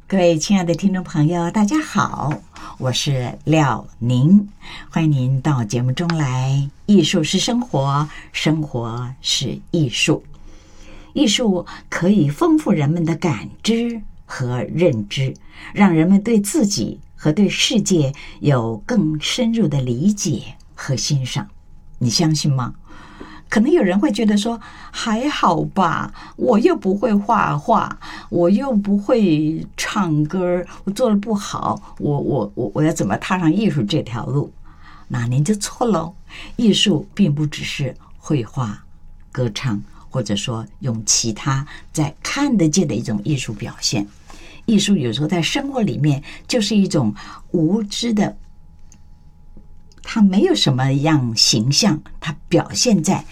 各位亲爱的听众朋友，大家好，我是廖宁，欢迎您到节目中来。艺术是生活，生活是艺术，艺术可以丰富人们的感知和认知，让人们对自己和对世界有更深入的理解和欣赏。你相信吗？可能有人会觉得说，还好吧，我又不会画画，我又不会唱歌，我做得不好，我要怎么踏上艺术这条路？那您就错喽。艺术并不只是绘画、歌唱，或者说用其他在看得见的一种艺术表现。艺术有时候在生活里面就是一种无知的，它没有什么样形象，它表现在